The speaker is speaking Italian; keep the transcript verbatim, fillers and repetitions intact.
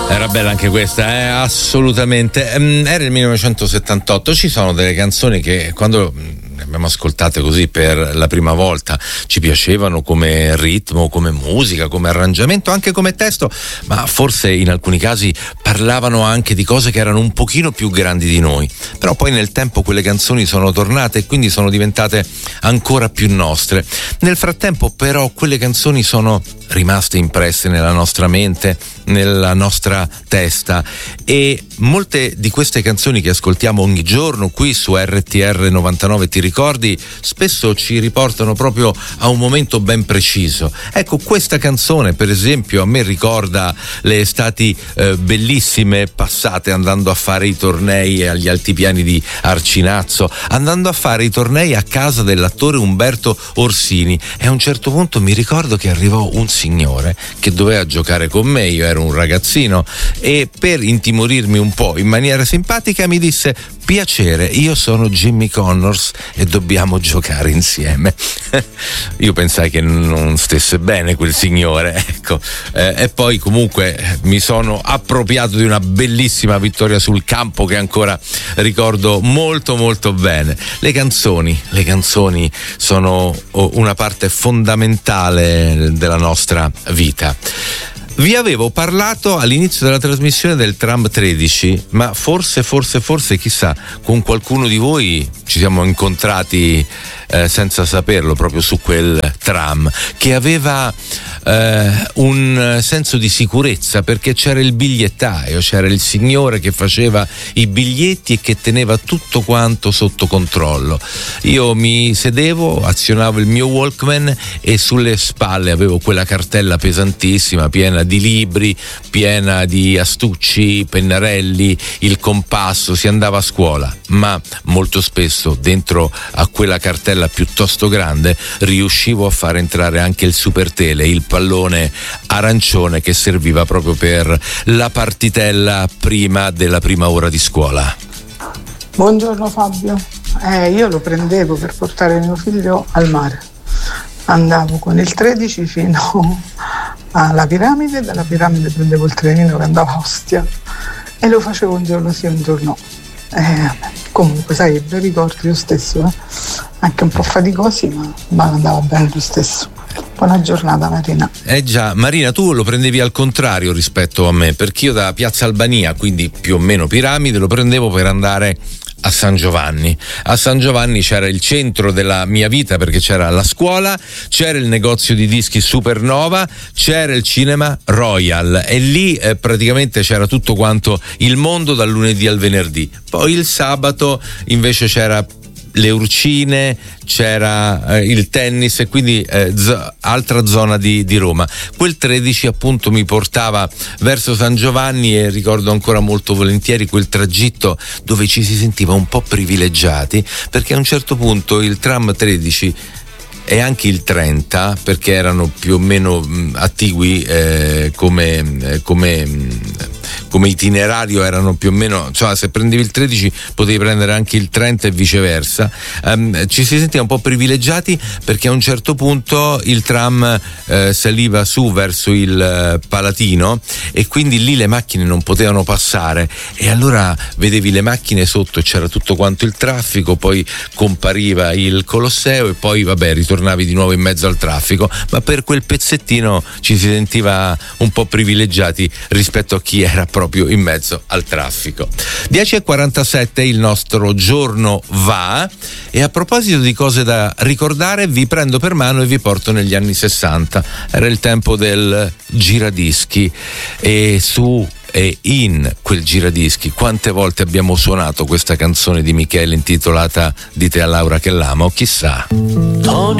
Era bella anche questa, eh? Assolutamente. Era il millenovecentosettantotto. Ci sono delle canzoni che quando le abbiamo ascoltate così per la prima volta ci piacevano come ritmo, come musica, come arrangiamento, anche come testo, ma forse in alcuni casi parlavano anche di cose che erano un pochino più grandi di noi. Però poi nel tempo quelle canzoni sono tornate e quindi sono diventate ancora più nostre. Nel frattempo però quelle canzoni sono rimaste impresse nella nostra mente, nella nostra testa, e molte di queste canzoni che ascoltiamo ogni giorno qui su R T R novantanove, ti ricordi, spesso ci riportano proprio a un momento ben preciso. Ecco, questa canzone per esempio a me ricorda le estati eh, bellissime passate andando a fare i tornei agli altipiani di Arcinazzo, andando a fare i tornei a casa dell'attore Umberto Orsini, e a un certo punto mi ricordo che arrivò un signore che doveva giocare con me, io ero un ragazzino, e per intimorirmi un po' in maniera simpatica mi disse: piacere, io sono Jimmy Connors e dobbiamo giocare insieme. Io pensai che non stesse bene quel signore, ecco, eh, e poi comunque mi sono appropriato di una bellissima vittoria sul campo che ancora ricordo molto molto bene. Le canzoni, le canzoni sono una parte fondamentale della nostra vita. Vi avevo parlato all'inizio della trasmissione del tram tredici, ma forse, forse, forse, chissà, con qualcuno di voi ci siamo incontrati eh, senza saperlo proprio su quel tram, che aveva eh, un senso di sicurezza, perché c'era il bigliettaio, c'era il signore che faceva i biglietti e che teneva tutto quanto sotto controllo. Io mi sedevo, azionavo il mio Walkman e sulle spalle avevo quella cartella pesantissima, piena di libri, piena di astucci, pennarelli, il compasso. Si andava a scuola, ma molto spesso dentro a quella cartella piuttosto grande riuscivo a far entrare anche il supertele, il pallone arancione che serviva proprio per la partitella prima della prima ora di scuola. Buongiorno Fabio, eh, io lo prendevo per portare mio figlio al mare. Andavo con il tredici fino alla piramide, dalla piramide prendevo il trenino che andava a Ostia e lo facevo un giorno sì, un giorno no. Eh, comunque sai, bei ricordi lo stesso, eh? Anche un po' faticosi, ma, ma andava bene lo stesso. Buona giornata Marina. Eh già, Marina, tu lo prendevi al contrario rispetto a me, perché io da Piazza Albania, quindi più o meno piramide, lo prendevo per andare a San Giovanni. A San Giovanni c'era il centro della mia vita, perché c'era la scuola, c'era il negozio di dischi Supernova, c'era il cinema Royal, e lì eh, praticamente c'era tutto quanto il mondo dal lunedì al venerdì. Poi il sabato invece c'era le Urcine, c'era eh, il tennis, e quindi eh, z- altra zona di, di Roma. Quel tredici appunto mi portava verso San Giovanni, e ricordo ancora molto volentieri quel tragitto dove ci si sentiva un po' privilegiati, perché a un certo punto il tram tredici e anche il trenta, perché erano più o meno mh, attigui eh, come, eh, come, mh, come itinerario, erano più o meno, cioè se prendevi il tredici potevi prendere anche il trenta e viceversa. Um, ci si sentiva un po' privilegiati, perché a un certo punto il tram eh, saliva su verso il eh, Palatino, e quindi lì le macchine non potevano passare, e allora vedevi le macchine sotto, c'era tutto quanto il traffico, poi compariva il Colosseo e poi vabbè ritornavi di nuovo in mezzo al traffico, ma per quel pezzettino ci si sentiva un po' privilegiati rispetto a chi era proprio in mezzo al traffico. dieci e quarantasette il nostro giorno va, e a proposito di cose da ricordare vi prendo per mano e vi porto negli anni sessanta. Era il tempo del giradischi, e su e in quel giradischi quante volte abbiamo suonato questa canzone di Michele intitolata Dite a Laura che l'amo, chissà.